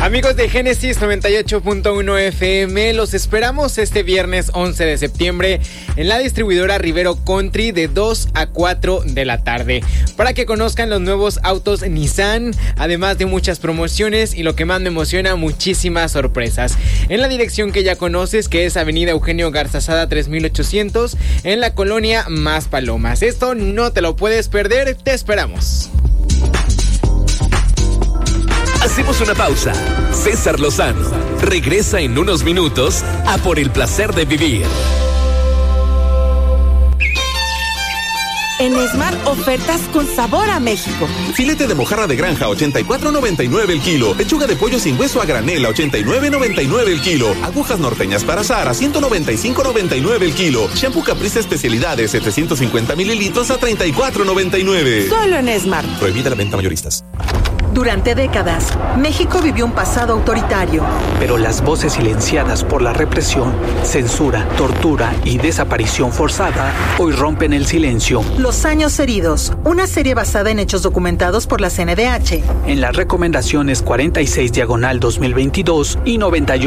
Amigos de Génesis 98.1 FM, los esperamos este viernes 11 de septiembre en la distribuidora Rivero Country de 2 a 4 de la tarde para que conozcan los nuevos autos Nissan, además de muchas promociones y lo que más me emociona, muchísimas sorpresas. En la dirección que ya conoces, que es Avenida Eugenio Garzazada 3800 en la colonia Más Palomas. Esto no te lo puedes perder, te esperamos. Hacemos una pausa. César Lozano regresa en unos minutos a Por el Placer de Vivir. En Smart, ofertas con sabor a México. Filete de mojarra de granja, 84.99 el kilo. Pechuga de pollo sin hueso a granel, 89.99 el kilo. Agujas norteñas para asar, a 195.99 el kilo. Shampoo Caprice Especialidades, 750 mililitros a 34.99. Solo en Smart. Prohibida la venta mayoristas. Durante décadas, México vivió un pasado autoritario. Pero las voces silenciadas por la represión, censura, tortura y desaparición forzada hoy rompen el silencio. Los años heridos, una serie basada en hechos documentados por la CNDH. En las recomendaciones 46/2022 y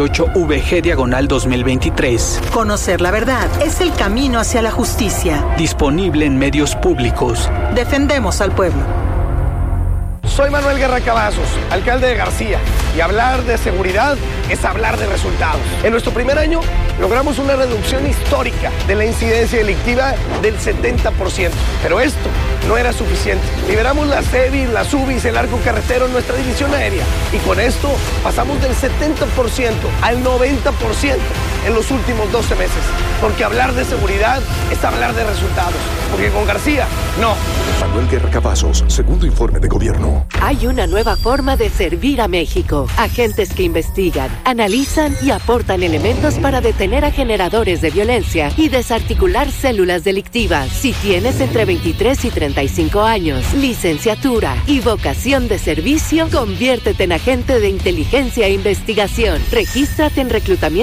98/VG/2023. Conocer la verdad es el camino hacia la justicia. Disponible en medios públicos. Defendemos al pueblo. Soy Manuel Guerra Cavazos, alcalde de García, y hablar de seguridad es hablar de resultados. En nuestro primer año logramos una reducción histórica de la incidencia delictiva del 70%, pero esto no era suficiente. Liberamos las CEBIS, las UBIs, el arco carretero en nuestra división aérea, y con esto pasamos del 70% al 90% en los últimos 12 meses, porque hablar de seguridad es hablar de resultados, porque con García, no. Manuel Guerra Cavazos, segundo informe de gobierno. Hay una nueva forma de servir a México. Agentes que investigan, analizan y aportan elementos para detener a generadores de violencia y desarticular células delictivas. Si tienes entre 23 y 35 años, licenciatura y vocación de servicio, conviértete en agente de inteligencia e investigación. Regístrate en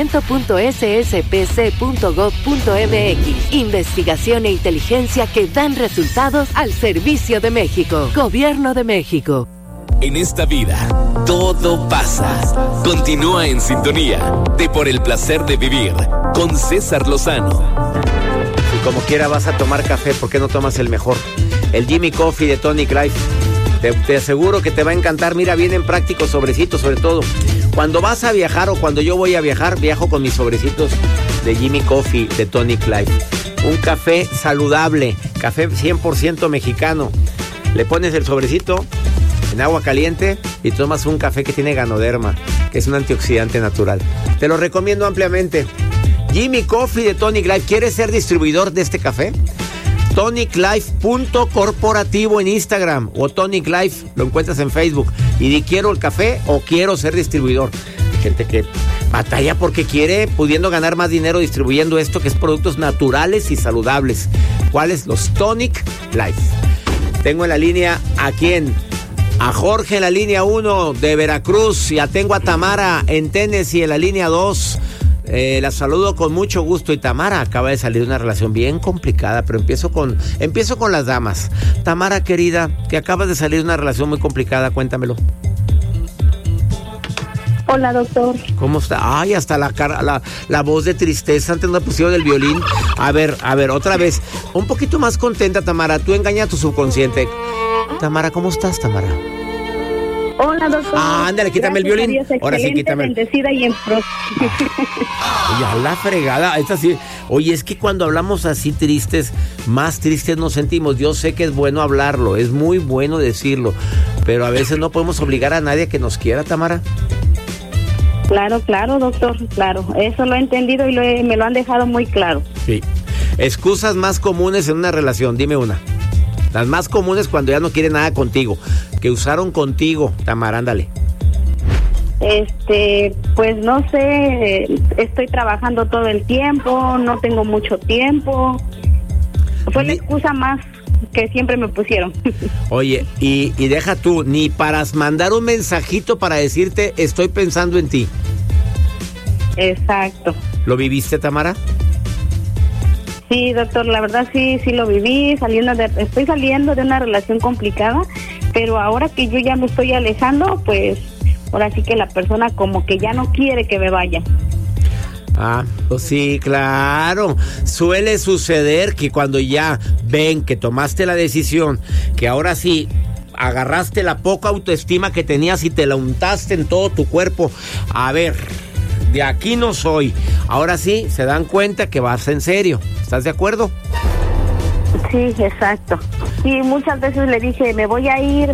reclutamiento.sspc.gov.mx. Investigación e inteligencia que dan resultados al servicio de México. Gobierno de México. En esta vida, todo pasa. Continúa en sintonía de Por el Placer de Vivir con César Lozano. Si como quiera vas a tomar café, ¿por qué no tomas el mejor? El Jimmy Coffee de Tonic Life. Te aseguro que te va a encantar. Mira, vienen prácticos sobrecitos, sobre todo. Cuando vas a viajar o cuando yo voy a viajar, viajo con mis sobrecitos de Jimmy Coffee de Tonic Life. Un café saludable, café 100% mexicano. Le pones el sobrecito en agua caliente y tomas un café que tiene Ganoderma, que es un antioxidante natural. Te lo recomiendo ampliamente. Jimmy Coffee de Tonic Life. ¿Quieres ser distribuidor de este café? toniclife.corporativo en Instagram o Tonic Life, lo encuentras en Facebook. Y di quiero el café o quiero ser distribuidor. Hay gente que batalla porque quiere, pudiendo ganar más dinero distribuyendo esto, que es productos naturales y saludables. ¿Cuáles? Los Tonic Life. Tengo en la línea a Jorge en la línea 1 de Veracruz. Ya tengo a Tamara en Tennessee en la línea 2. La saludo con mucho gusto. Y Tamara acaba de salir de una relación bien complicada, pero empiezo con las damas. Tamara, querida, que acabas de salir de una relación muy complicada, cuéntamelo. Hola, doctor. ¿Cómo está? Ay, hasta la voz de tristeza. Antes no pusieron del violín. A ver, otra vez. Un poquito más contenta, Tamara. Tú engaña a tu subconsciente. Tamara, ¿cómo estás, Tamara? Hola, doctor. Ándale, quítame el violín. Ahora sí, quítame. Bendecida y en pro. Ya la fregada. Esta sí. Oye, es que cuando hablamos así tristes, más tristes nos sentimos. Yo sé que es bueno hablarlo, es muy bueno decirlo, pero a veces no podemos obligar a nadie a que nos quiera, Tamara. Claro, doctor, claro. Eso lo he entendido y me lo han dejado muy claro. Sí. Excusas más comunes en una relación, dime una. Las más comunes cuando ya no quiere nada contigo, que usaron contigo, Tamara, ándale. Pues no sé, estoy trabajando todo el tiempo, no tengo mucho tiempo. Fue la excusa más que siempre me pusieron. Oye, y deja tú, ni para mandar un mensajito para decirte estoy pensando en ti. Exacto. ¿Lo viviste, Tamara? Sí, doctor, la verdad sí lo viví, estoy saliendo de una relación complicada, pero ahora que yo ya me estoy alejando, pues ahora sí que la persona como que ya no quiere que me vaya. Ah, pues sí, claro. Suele suceder que cuando ya ven que tomaste la decisión, que ahora sí agarraste la poca autoestima que tenías y te la untaste en todo tu cuerpo. A ver, de aquí no soy. Ahora sí, se dan cuenta que vas en serio. ¿Estás de acuerdo? Sí, exacto. Y muchas veces le dije, me voy a ir,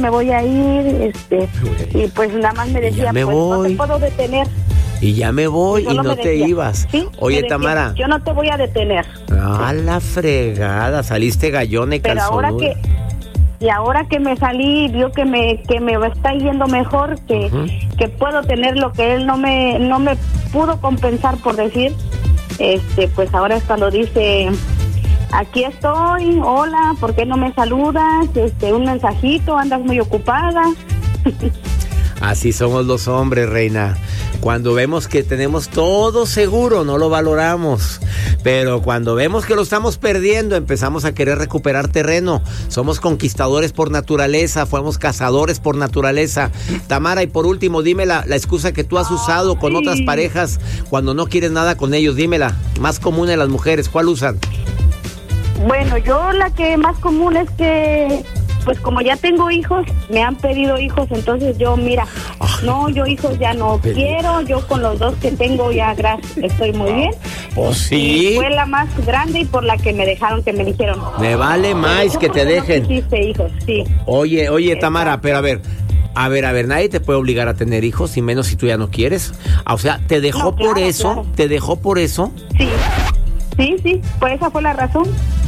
y pues nada más me decía, pues no te puedo detener. Y ya me voy y no te ibas. ¿Sí? Oye, Tamara. Yo no te voy a detener. Ah, la fregada, saliste gallona y calzonuda. Pero ahora que me salí, vio que me está yendo mejor, que puedo tener lo que él no me pudo compensar, por decir, pues ahora es cuando dice, aquí estoy, hola, ¿por qué no me saludas? Un mensajito, andas muy ocupada. Así somos los hombres, reina. Cuando vemos que tenemos todo seguro, no lo valoramos. Pero cuando vemos que lo estamos perdiendo, empezamos a querer recuperar terreno. Somos conquistadores por naturaleza, fuimos cazadores por naturaleza. Tamara, y por último, dime la excusa que tú has usado con otras parejas cuando no quieres nada con ellos. Dímela, más común en las mujeres, ¿cuál usan? Bueno, yo la que más común es que, pues como ya tengo hijos, me han pedido hijos, entonces yo, mira, no, yo hijos ya no quiero, yo con los 2 que tengo ya, gracias, estoy muy bien. Pues sí. Y fue la más grande y por la que me dejaron, que me dijeron. Me vale más que te dejen. No quisiste hijos, sí. Oye, Tamara, pero a ver, nadie te puede obligar a tener hijos, y menos si tú ya no quieres. O sea, ¿te dejó por eso? Claro. ¿Te dejó por eso? Sí, pues esa fue la razón.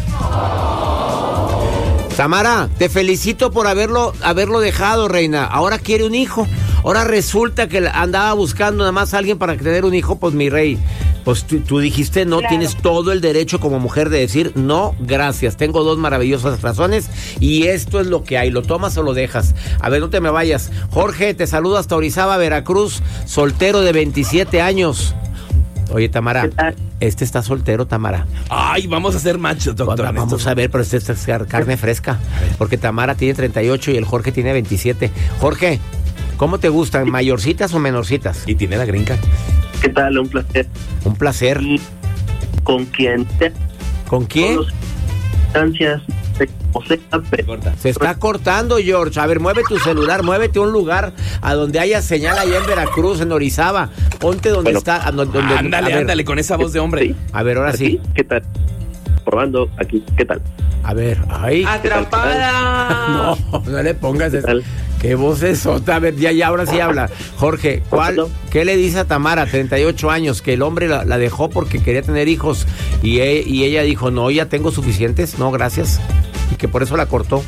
Tamara, te felicito por haberlo dejado, reina. Ahora quiere un hijo. Ahora resulta que andaba buscando nada más a alguien para tener un hijo. Pues mi rey, pues tú dijiste no, claro. Tienes todo el derecho como mujer de decir no, gracias. Tengo 2 maravillosas razones y esto es lo que hay. ¿Lo tomas o lo dejas? A ver, no te me vayas. Jorge, te saludo hasta Orizaba, Veracruz, soltero de 27 años. Oye, Tamara, está soltero, Tamara. Ay, vamos a hacer match, doctor. Vamos a ver, pero es carne fresca. Porque Tamara tiene 38 y el Jorge tiene 27. Jorge, ¿cómo te gustan? ¿Mayorcitas o menorcitas? Y tiene la gringa. ¿Qué tal? Un placer. Un placer. ¿Con quién? ¿Con quién? Con distancias. Se está cortando, George. A ver, mueve tu celular, muévete a un lugar a donde haya señal allá en Veracruz, en Orizaba. Ponte donde está. Ándale, con esa voz de hombre. Sí. A ver, ahora sí. ¿Qué tal? Probando aquí, ¿qué tal? A ver, ahí. ¡Atrapada! No le pongas eso. Qué voz es sota. A ver, ya, ahora sí habla. Jorge, ¿qué le dice a Tamara, 38 años, que el hombre la dejó porque quería tener hijos y ella dijo, no, ya tengo suficientes, no, gracias, y que por eso la cortó?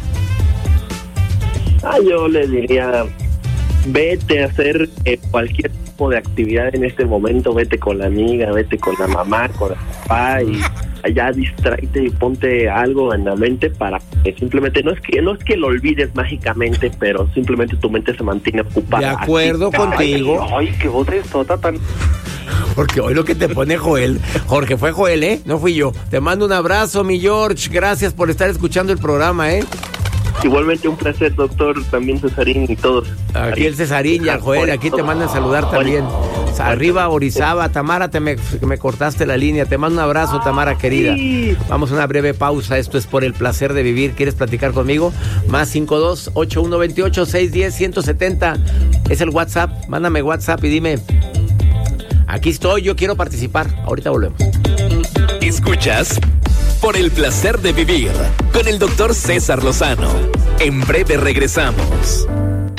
Yo le diría, vete a hacer cualquier tipo de actividad en este momento, vete con la amiga, vete con la mamá, con el papá y allá distráete y ponte algo en la mente para que simplemente, no es que lo olvides mágicamente, pero simplemente tu mente se mantiene ocupada. De acuerdo contigo. Ay, qué voz es tota tan... Porque hoy lo que te pone Joel, Jorge, fue Joel, ¿eh? No fui yo. Te mando un abrazo, mi George. Gracias por estar escuchando el programa, ¿eh? Igualmente un placer, doctor, también Cesarín y todos. Aquí el Cesarín y el Joel, aquí te mandan saludar también. Arriba, Orizaba. Tamara, me cortaste la línea. Te mando un abrazo, Tamara, querida. Vamos a una breve pausa. Esto es Por el Placer de Vivir. ¿Quieres platicar conmigo? Más 52-8128-610-170. Es el WhatsApp. Mándame WhatsApp y dime... Aquí estoy, yo quiero participar. Ahorita volvemos. Escuchas Por el Placer de Vivir con el doctor César Lozano. En breve regresamos.